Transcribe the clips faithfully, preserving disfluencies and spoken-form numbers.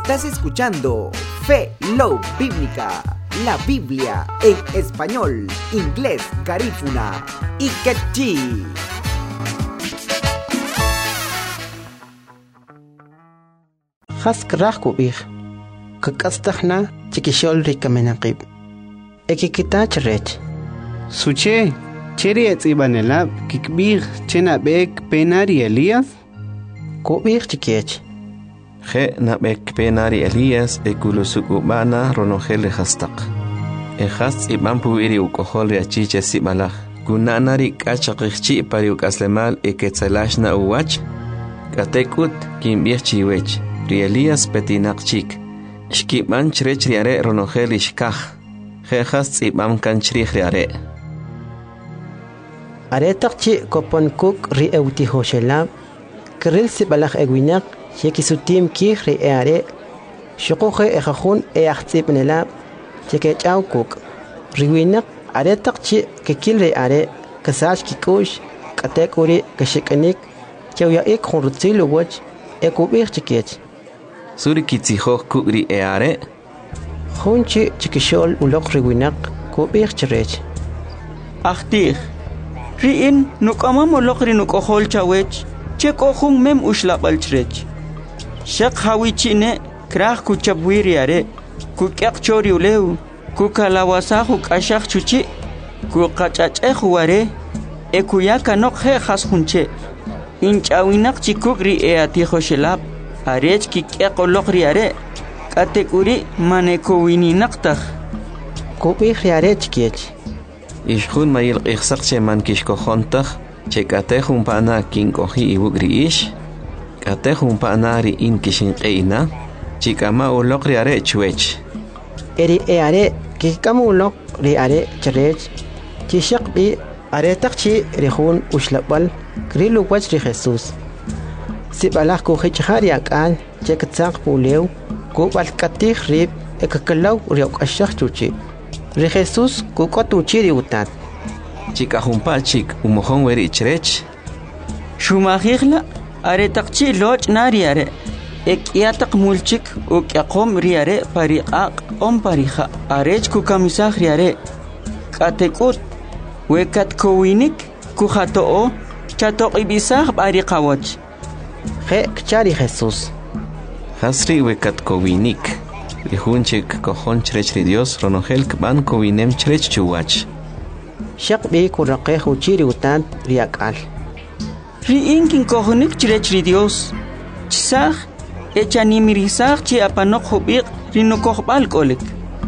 Estás escuchando Fe Love Bíblica, la Biblia en español, inglés, garífuna y quechí. Haskrah kubih, kakastahna chikishol rikamenaqib. Ekikitach rech. Suche, cheri etzibanelab, kikbih, chenabek penari Elías? Kubih chikech. Je nabek penari Elías ekulusukubana ronogele hastak. Ehas iban puiri ukohol riachiche sibalaj. Kunanari kachakikchi pari ukaslemal eketzelashna uwach. Katekut kimbih chiwech. Ri Elías petinak chik. Shkiban chrech riare ronogel ishkaj. Jejas tzibam kanchrij riare. Aretak chi kopon kuk ri eutihoshelab. Kril sibalaj ewinak. Shekisutim kih ri eare. Shukuhe ejajun eachtzibnelab. Chekechau kuk. Riwinak aretak chi kekil ri are. Kasach kikush. Katekuri kashikanik. Chawyaik hunrutzilu wach. Ekubih chikech. Suri kitzihoj kukri eare. Hunchi chikishol ulok riwinak kubih chirech. Achtih. Riin nukamam ulok rinukohol chawech. Chek ohung mem ushlabal chirech. Shak hawichine krah kuchabwiri are. Kukyak chori uleu. Kukalawasahu kashak chuchi. Kukachacheh ware. Ekuyaka nok he khashunche. Inchawinak chikukri eatijo shelab. Arech kikyak ulok riare. Katekuri manekowini naktaj. Kubih riare chikech. Ishjun mayil ikhsak che man kishkojontaj. Che katejun pana kinkoji iwugri ish. Katejun pana ri in kishinqeina. Chikama ulok riare chwech. Eri eare kikamu ulok riare chirech. Chishak bi aretak chi rihun ushlabal. Krilu wach ri Jesus. Sibalaj kuhichari akal. Chekatsak puleu. Kubal katih rib ekakalaw riok ashak chuchi. Ri Jesus kukotuchi riutat. Chikajumpa chik umojon weri chrech. Shumajigla aretakchi loch nariare. Ekyatak mulchik ukyakom riare pariqaq om parija. Arech kukamisaj riare. Katekut wekat kowinik kuhatoo chatok ibisaj pariqawach. Je kchari Jesus. Hasri wekat kowinik. Rihunchik kojon chrech ri Dios ronogel kban kowinem chrech chuwach. Shak bi kuraqeh uchiri utan riakal. Riin kin kojonik chrech ri Dios. Chisaj echanimirisaj chi apanok hubiq rinukohbal kolik.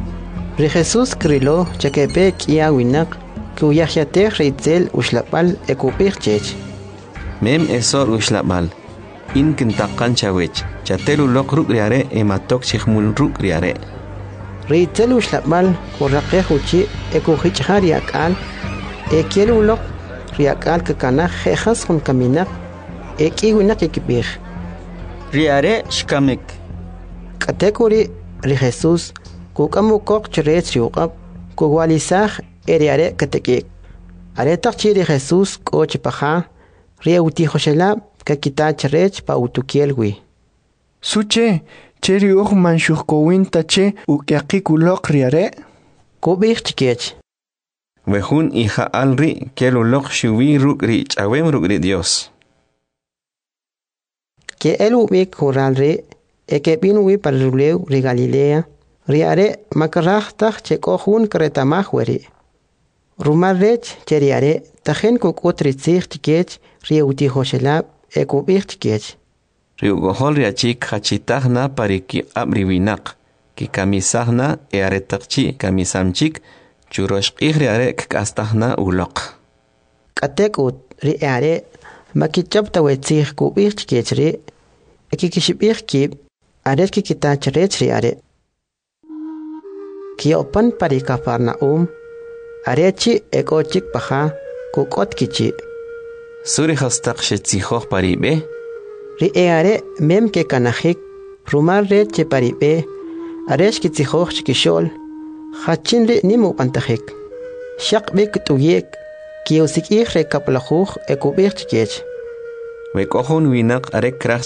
Ri Jesus krilo chakepe kia winak kuyahyateh ritzel ushlapal ekupih chech. Mem esor ushlapal. In kintakan chawech. Chatelu lok ruk riare ematok chihmul ruk riare. Ritzel ushlapal kuraqeh uchi ekuhichar riakal. Ekielu lok riakal kakanah jejas hun kaminak. Eki winak ekipih. Riare shkamek. Katekuri ri Jesus kukamukok chrech riuqab kuwalisaj eriare katekik. Aretak chi ri Jesus kochipaja riautihoshelab kakita chrech pa utukielwi. Suche, cheri uj manshukowin tache ukyakikulok riare? Kubih chikech. Wejun hija alri kelulok shuwi rukri chawem rukri Dios. Que el ubik huralri ekepinwi paruleu ri Galilea riare makarajtaj chekohun kretamahweri. Rumarrech cheriare tajen kukutritzig chikech riautihoshelab ekubih chikech. Riugohol riachik hachitagna pariki abriwinak. Ki kamisagna earetakchi kamisamchik churoshqih riare kastagna ulok. Katekut riare makichapta wetzig kubih chikech ri ekikishibih kib aret kikitach rech riare. Kiopan parikafarnaum arechi ekochik paja kukot kichi. Suri hastak shetzihoj paribe. Ri eare mem ke kanajik rumar re che paribe aresh kitzihoj chikishol hachin ri nimu pantajik. Shak bik tuyek kiosik ih re kaplajuj ekubih chikech. Wekohun winak arek krach